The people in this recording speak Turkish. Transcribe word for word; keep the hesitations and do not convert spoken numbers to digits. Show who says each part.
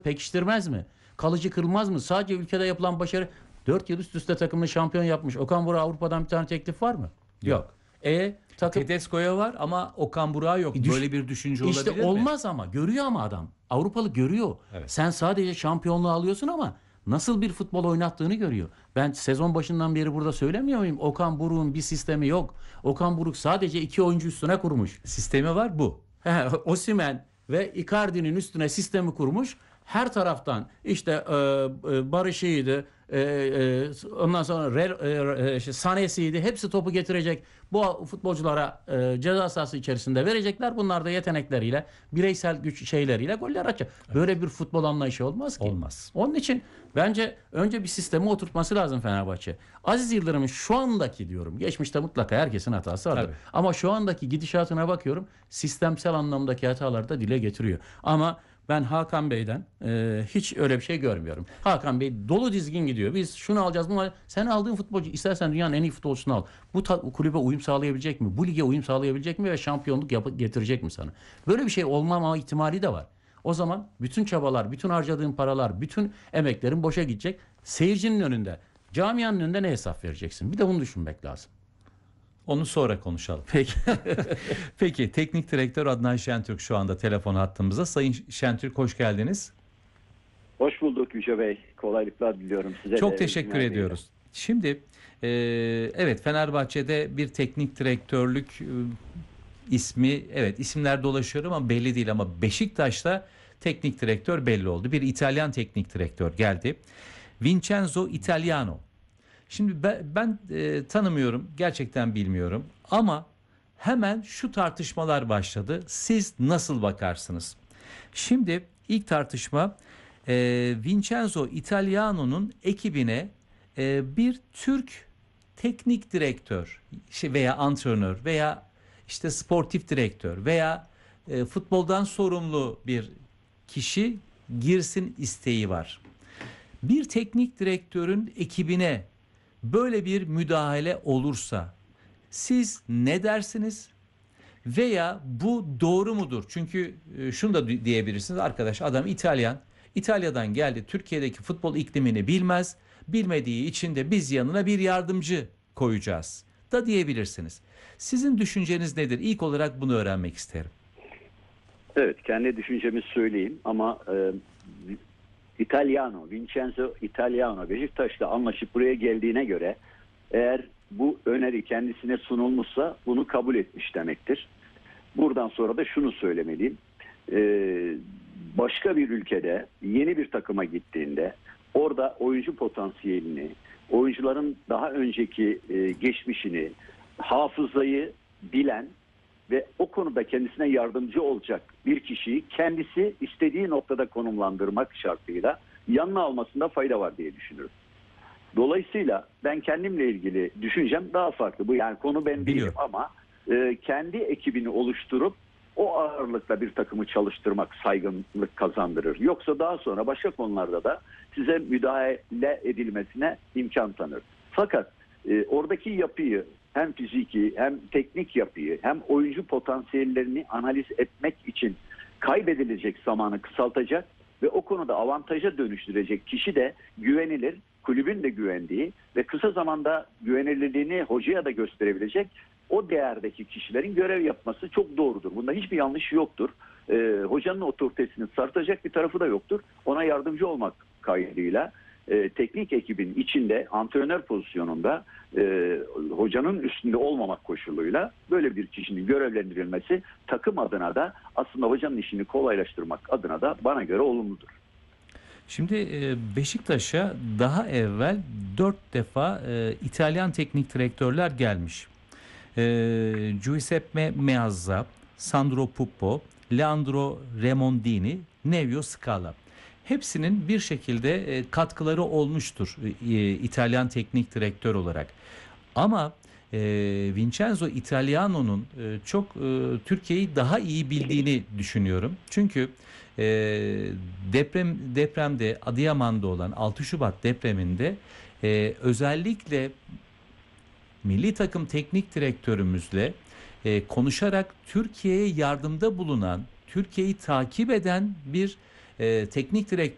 Speaker 1: pekiştirmez mi? Kalıcı kılmaz mı? Sadece ülkede yapılan başarı, dört yıl üst üste takımını şampiyon yapmış. Okan Buruk'a Avrupa'dan bir tane teklif var mı? Yok. E takım
Speaker 2: Tedesco'ya var ama Okan Burak'a yok.
Speaker 1: Düş-
Speaker 2: Böyle bir düşünce
Speaker 1: İşte
Speaker 2: olabilir mi?
Speaker 1: olmaz ama görüyor ama adam. Avrupalı görüyor.
Speaker 2: Evet.
Speaker 1: Sen sadece şampiyonluğu alıyorsun ama nasıl bir futbol oynattığını görüyor. Ben sezon başından beri burada söylemiyor muyum? Okan Buruk'un bir sistemi yok. Okan Buruk sadece iki oyuncu üstüne kurmuş.
Speaker 2: Sistemi var bu.
Speaker 1: Osimhen ve Icardi'nin üstüne sistemi kurmuş. Her taraftan işte e, e, Barış'ıydı, e, e, ondan sonra Re, e, e, işte Sané'siydi. Hepsi topu getirecek. Bu futbolculara e, ceza sahası içerisinde verecekler. Bunlar da yetenekleriyle, bireysel güç şeyleriyle goller atacak. Evet. Böyle bir futbol anlayışı olmaz ki.
Speaker 2: Olmaz.
Speaker 1: Onun için bence önce bir sistemi oturtması lazım Fenerbahçe. Aziz Yıldırım'ın şu andaki diyorum, geçmişte mutlaka herkesin hatası vardır.
Speaker 2: Tabii.
Speaker 1: Ama şu andaki gidişatına bakıyorum, sistemsel anlamdaki hataları da dile getiriyor. Ama ben Hakan Bey'den e, hiç öyle bir şey görmüyorum. Hakan Bey dolu dizgin gidiyor. Biz şunu alacağız, bunu alacağız. Sen aldığın futbolcu, istersen dünyanın en iyi futbolcusunu al. Bu ta- kulübe uyum sağlayabilecek mi? Bu lige uyum sağlayabilecek mi ve şampiyonluk yap- getirecek mi sana? Böyle bir şey olmama ihtimali de var. O zaman bütün çabalar, bütün harcadığın paralar, bütün emeklerin boşa gidecek. Seyircinin önünde, camianın önünde ne hesap vereceksin? Bir de bunu düşünmek lazım.
Speaker 2: Onu sonra konuşalım.
Speaker 1: Peki.
Speaker 2: Peki, teknik direktör Adnan Şentürk şu anda telefon hattımızda. Sayın Şentürk, hoş geldiniz.
Speaker 3: Hoş bulduk Yüce Bey. Kolaylıklar diliyorum size.
Speaker 2: Çok
Speaker 3: de,
Speaker 2: teşekkür ediyoruz. Şimdi e, evet, Fenerbahçe'de bir teknik direktörlük e, ismi, evet isimler dolaşıyor ama belli değil, ama Beşiktaş'ta teknik direktör belli oldu. Bir İtalyan teknik direktör geldi. Vincenzo Italiano. Şimdi ben, ben e, tanımıyorum, gerçekten bilmiyorum ama hemen şu tartışmalar başladı. Siz nasıl bakarsınız? Şimdi ilk tartışma, e, Vincenzo Italiano'nun ekibine e, bir Türk teknik direktör şey veya antrenör veya işte sportif direktör veya e, futboldan sorumlu bir kişi girsin isteği var. Bir teknik direktörün ekibine böyle bir müdahale olursa siz ne dersiniz? Veya bu doğru mudur? Çünkü e, şunu da diyebilirsiniz, arkadaş adam İtalyan, İtalya'dan geldi, Türkiye'deki futbol iklimini bilmez, bilmediği için de biz yanına bir yardımcı koyacağız da diyebilirsiniz. Sizin düşünceniz nedir? İlk olarak bunu öğrenmek isterim.
Speaker 3: Evet, kendi düşüncemi söyleyeyim ama e, Italiano, Vincenzo Italiano Beşiktaş'la anlaşıp buraya geldiğine göre eğer bu öneri kendisine sunulmuşsa bunu kabul etmiş demektir. Buradan sonra da şunu söylemeliyim. Ee, başka bir ülkede yeni bir takıma gittiğinde orada oyuncu potansiyelini, oyuncuların daha önceki e, geçmişini, hafızayı bilen ve o konuda kendisine yardımcı olacak bir kişiyi kendisi istediği noktada konumlandırmak şartıyla yanına almasında fayda var diye düşünüyorum. Dolayısıyla ben kendimle ilgili düşüncem daha farklı. Bu yani konu ben değilim ama e, kendi ekibini oluşturup o ağırlıkla bir takımı çalıştırmak saygınlık kazandırır. Yoksa daha sonra başka konularda da size müdahale edilmesine imkan tanır. Fakat e, oradaki yapıyı hem fiziki hem teknik yapıyı hem oyuncu potansiyellerini analiz etmek için kaybedilecek zamanı kısaltacak ve o konuda avantaja dönüştürecek kişi de güvenilir, kulübün de güvendiği ve kısa zamanda güvenilirliğini hocaya da gösterebilecek o değerdeki kişilerin görev yapması çok doğrudur. Bunda hiçbir yanlış yoktur. Ee, hocanın otoritesini sartacak bir tarafı da yoktur. Ona yardımcı olmak kaydıyla e, teknik ekibin içinde antrenör pozisyonunda e, hocanın üstünde olmamak koşuluyla böyle bir kişinin görevlendirilmesi takım adına da aslında hocanın işini kolaylaştırmak adına da bana göre olumludur.
Speaker 2: Şimdi Beşiktaş'a daha evvel dört defa e, İtalyan teknik direktörler gelmiş. E, Giuseppe Meazza, Sandro Pupo, Leandro Remondini, Nevio Scala. Hepsinin bir şekilde e, katkıları olmuştur e, İtalyan teknik direktör olarak. Ama e, Vincenzo Italiano'nun e, çok e, Türkiye'yi daha iyi bildiğini düşünüyorum. Çünkü e, deprem depremde Adıyaman'da olan altı Şubat depreminde e, özellikle milli takım teknik direktörümüzle e, konuşarak Türkiye'ye yardımda bulunan, Türkiye'yi takip eden bir e, teknik direktör